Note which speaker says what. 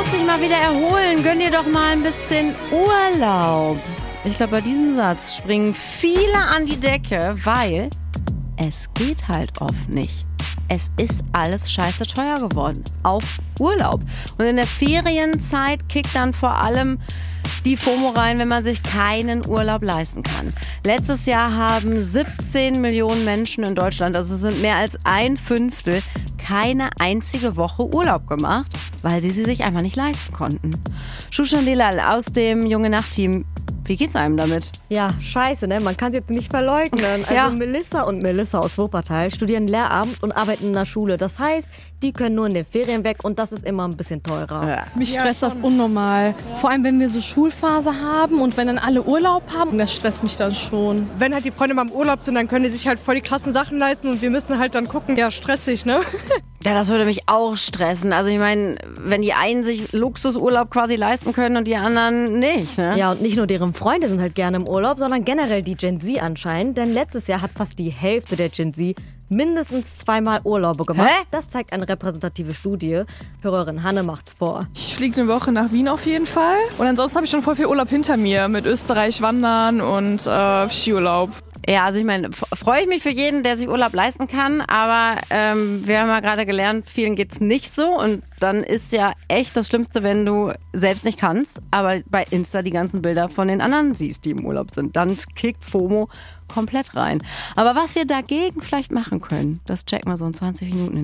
Speaker 1: musst dich mal wieder erholen. Gönn dir doch mal ein bisschen Urlaub. Ich glaube, bei diesem Satz springen viele an die Decke, weil es geht halt oft nicht. Es ist alles scheiße teuer geworden. Auch Urlaub. Und in der Ferienzeit kickt dann vor allem die FOMO rein, wenn man sich keinen Urlaub leisten kann. Letztes Jahr haben 17 Millionen Menschen in Deutschland, also es sind mehr als 1/5, keine einzige Woche Urlaub gemacht, weil sie sich einfach nicht leisten konnten. Shushan Delal aus dem Junge-Nacht-Team. Wie geht's einem damit?
Speaker 2: Ja, scheiße, ne? Man kann es jetzt nicht verleugnen. Also
Speaker 1: Ja.
Speaker 2: Melissa aus Wuppertal studieren Lehramt und arbeiten in der Schule. Das heißt, die können nur in den Ferien weg und das ist immer ein bisschen teurer.
Speaker 1: Ja.
Speaker 3: Mich stresst das unnormal. Vor allem, wenn wir so Schulphase haben und wenn dann alle Urlaub haben, das stresst mich dann schon.
Speaker 4: Wenn halt die Freunde mal im Urlaub sind, dann können die sich halt voll die krassen Sachen leisten und wir müssen halt dann gucken, ja, stressig, ne?
Speaker 1: Ja, das würde mich auch stressen. Also ich meine, wenn die einen sich Luxusurlaub quasi leisten können und die anderen nicht, ne?
Speaker 2: Ja, und nicht nur deren Freunde sind halt gerne im Urlaub, sondern generell die Gen Z anscheinend. Denn letztes Jahr hat fast die Hälfte der Gen Z mindestens 2-mal Urlaube gemacht.
Speaker 1: Hä?
Speaker 2: Das zeigt eine repräsentative Studie. Hörerin Hanne macht's vor.
Speaker 5: Ich fliege eine Woche nach Wien auf jeden Fall. Und ansonsten habe ich schon voll viel Urlaub hinter mir mit Österreich wandern und Skiurlaub.
Speaker 1: Ja, also ich meine, freue ich mich für jeden, der sich Urlaub leisten kann, aber wir haben ja gerade gelernt, vielen geht's nicht so und dann ist ja echt das Schlimmste, wenn du selbst nicht kannst, aber bei Insta die ganzen Bilder von den anderen siehst, die im Urlaub sind. Dann kickt FOMO komplett rein. Aber was wir dagegen vielleicht machen können, das checken wir so in 20 Minuten.